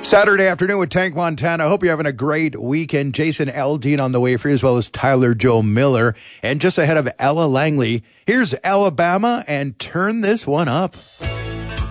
Saturday afternoon with Tank Montana. Hope you're having a great weekend. Jason Aldean on the way for you, as well as Tyler Joe Miller. And just ahead of Ella Langley, here's Alabama and Turn This One Up.